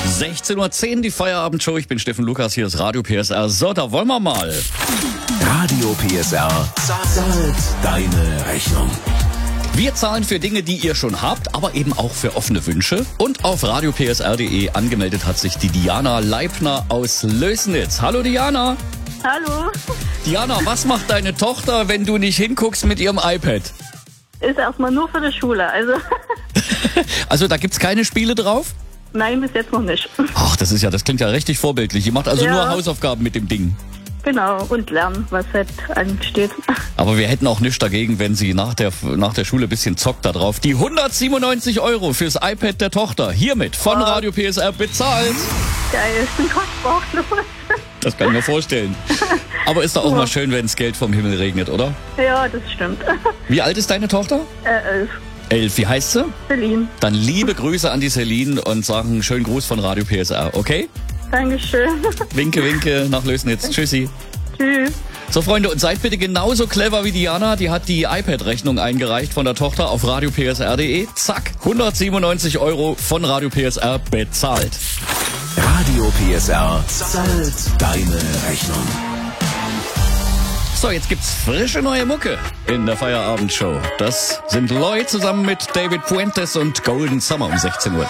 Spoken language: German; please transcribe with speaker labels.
Speaker 1: 16:10 Uhr, die Feierabendshow. Ich bin Steffen Lukas, hier ist Radio PSR. So, da wollen wir mal.
Speaker 2: Radio PSR zahlt deine Rechnung.
Speaker 1: Wir zahlen für Dinge, die ihr schon habt, aber eben auch für offene Wünsche. Und auf radiopsr.de angemeldet hat sich die Diana Leibner aus Lößnitz. Hallo Diana.
Speaker 3: Hallo.
Speaker 1: Diana, was macht deine Tochter, wenn du nicht hinguckst mit ihrem iPad?
Speaker 3: Ist erstmal nur für die Schule, also
Speaker 1: Also da gibt's keine Spiele drauf?
Speaker 3: nein, bis jetzt noch nicht.
Speaker 1: Ach, das klingt ja richtig vorbildlich. Die macht also
Speaker 3: Ja.
Speaker 1: nur Hausaufgaben mit dem Ding.
Speaker 3: Genau, und lernen, was halt ansteht.
Speaker 1: Aber wir hätten auch nichts dagegen, wenn sie nach der Schule ein bisschen zockt da drauf. Die 197 € fürs iPad der Tochter, hiermit von Radio PSR bezahlt.
Speaker 3: Geil, ich bin fast sprachlos.
Speaker 1: Das kann ich mir vorstellen. Aber ist doch auch mal schön, wenn es Geld vom Himmel regnet, oder?
Speaker 3: Ja, das stimmt.
Speaker 1: Wie alt ist deine Tochter?
Speaker 3: 11.
Speaker 1: 11. Wie heißt sie?
Speaker 3: Berlin.
Speaker 1: Dann liebe Grüße an die Celine und sagen einen schönen Gruß von Radio PSR, okay?
Speaker 3: Dankeschön.
Speaker 1: Winke, winke nach Lößnitz. Tschüssi.
Speaker 3: Tschüss.
Speaker 1: So, Freunde, und seid bitte genauso clever wie Diana. Die hat die iPad-Rechnung eingereicht von der Tochter auf radiopsr.de. Zack, 197 € von Radio PSR bezahlt.
Speaker 2: Radio PSR zahlt deine Rechnung.
Speaker 1: So, jetzt gibt's frische neue Mucke in der Feierabendshow. Das sind Lloyd zusammen mit David Puentes und Golden Summer um 16 Uhr.